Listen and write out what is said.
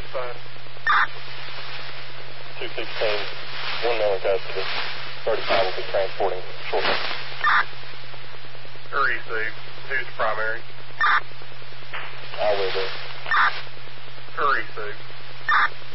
your side. 216, 1 male in custody. 35 will be transporting shortly. Or received. Who's primary? I will be.